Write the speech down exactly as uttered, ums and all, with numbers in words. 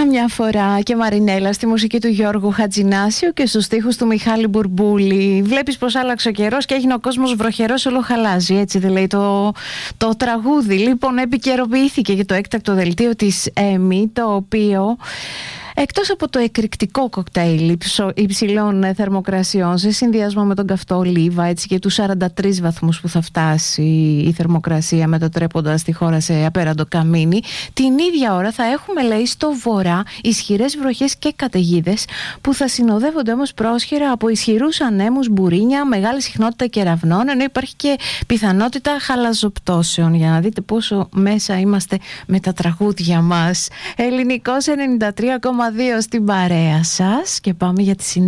μια φορά και Μαρινέλα στη μουσική του Γιώργου Χατζηνάσιου και στους στίχους του Μιχάλη Μπουρμπούλη. Βλέπεις πως άλλαξε ο καιρός και έγινε ο κόσμος βροχερός, όλο χαλάζει, έτσι δεν λέει το, το τραγούδι. Λοιπόν, επικαιροποιήθηκε για το έκτακτο δελτίο της ΕΜΗ, το οποίο εκτός από το εκρηκτικό κοκτέιλ υψηλών θερμοκρασιών σε συνδυασμό με τον καυτό ολίβα, έτσι, και τους σαράντα τρεις βαθμούς που θα φτάσει η θερμοκρασία μετατρέποντας τη χώρα σε απέραντο καμίνι, την ίδια ώρα θα έχουμε, λέει, στο βορρά ισχυρές βροχές και καταιγίδες που θα συνοδεύονται όμως πρόσχερα από ισχυρούς ανέμους, μπουρίνια, μεγάλη συχνότητα κεραυνών, ενώ υπάρχει και πιθανότητα χαλαζοπτώσεων. Για να δείτε πόσο μέσα είμαστε με τα τραγούδια μας. Ελληνικός ενενήντα τρία κόμμα δύο στην παρέα σας και πάμε για τη συνέχεια.